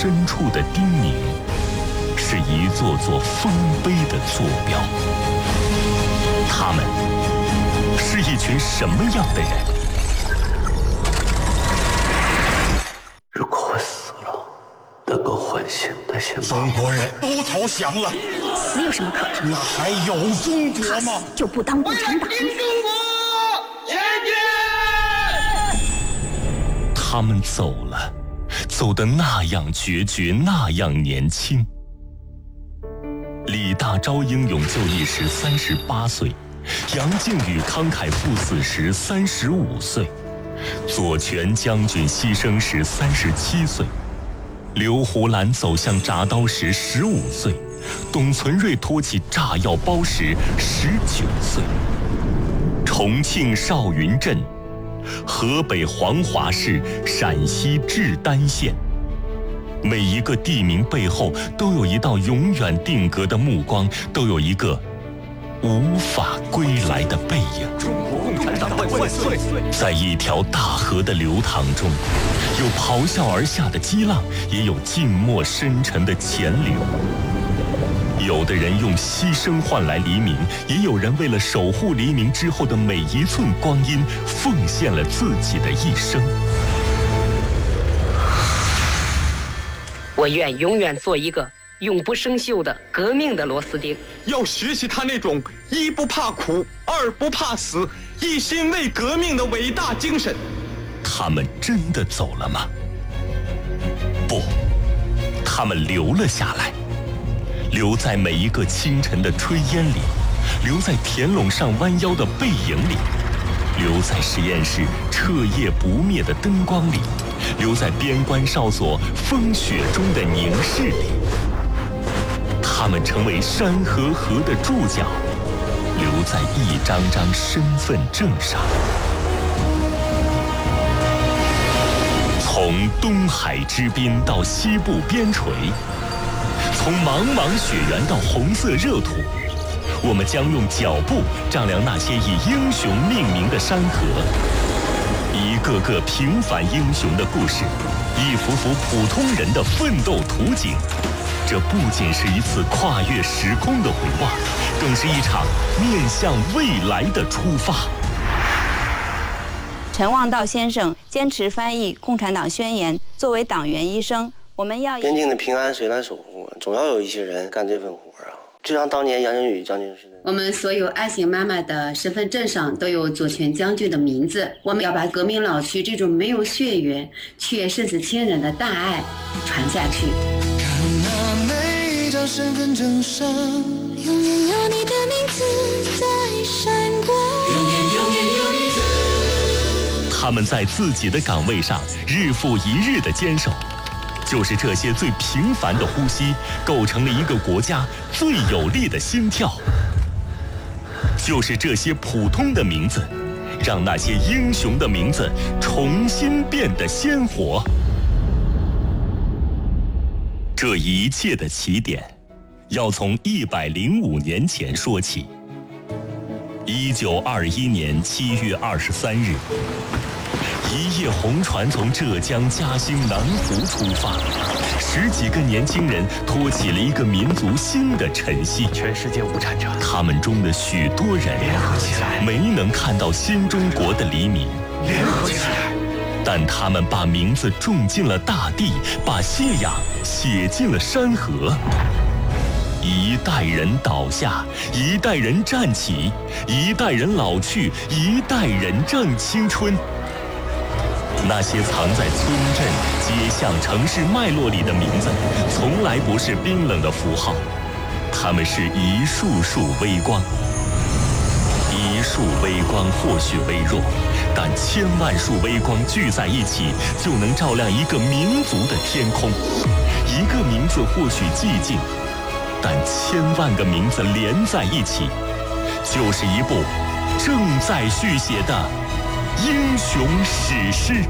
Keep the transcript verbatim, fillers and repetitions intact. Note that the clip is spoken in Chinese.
深处的叮咛，是一座座丰碑的坐标。他们是一群什么样的人？ 如果我死了，能够唤醒那些中国人都投降了， 死有什么可怕？ 那还有中国吗？ 就不当共产党。 中国前进！ 他们走了，走得那样决绝，那样年轻。李大钊英勇就义时三十八岁，杨靖宇慷慨赴死时三十五岁，左权将军牺牲时三十七岁，刘胡兰走向铡刀时十五岁，董存瑞托起炸药包时十九岁。重庆少云镇，河北黄骅市，陕西志丹县，每一个地名背后都有一道永远定格的目光，都有一个无法归来的背影。 中国共产党万岁！ 在一条大河的流淌中，有咆哮而下的激浪，也有静默深沉的潜流。有的人用牺牲换来黎明，也有人为了守护黎明之后的每一寸光阴，奉献了自己的一生。 我愿永远做一个永不生锈的革命的螺丝钉。 要学习他那种一不怕苦，二不怕死，一心为革命的伟大精神。 他们真的走了吗？不，他们留了下来，留在每一个清晨的炊烟里，留在田垄上弯腰的背影里，留在实验室彻夜不灭的灯光里，留在边关哨所风雪中的凝视里。他们成为山河河的注脚，留在一张张身份证上。从东海之滨到西部边陲，从茫茫雪原到红色热土，我们将用脚步丈量那些以英雄命名的山河，一个个平凡英雄的故事，一幅幅普通人的奋斗图景。这不仅是一次跨越时空的回望，更是一场面向未来的出发。 陈望道先生坚持翻译《共产党宣言》，作为党员医生，我们要边境的平安谁来守护？总要有一些人干这份活啊！就像当年杨靖宇将军似的。 我们所有爱心妈妈的身份证上都有左权将军的名字。我们要把革命老区这种没有血缘却甚至亲人的大爱传下去。 看那每张身份证上，永远有你的名字在闪光，永远永远有你的。 他们在自己的岗位上日复一日的坚守，就是这些最平凡的呼吸，构成了一个国家最有力的心跳。就是这些普通的名字，让那些英雄的名字重新变得鲜活。这一切的起点，要从一百零五年前说起。一九二一年七月二十三日，一叶红船从浙江嘉兴南湖出发，十几个年轻人托起了一个民族新的晨曦。 全世界无产者， 他们中的许多人联合起来， 没能看到新中国的黎明。 联合起来， 但他们把名字种进了大地，把信仰写进了山河。一代人倒下，一代人站起，一代人老去，一代人正青春。那些藏在村镇、街巷、城市脉络里的名字，从来不是冰冷的符号，它们是一束束微光。一束微光或许微弱，但千万束微光聚在一起，就能照亮一个民族的天空。一个名字或许寂静，但千万个名字连在一起，就是一部正在续写的英雄史诗。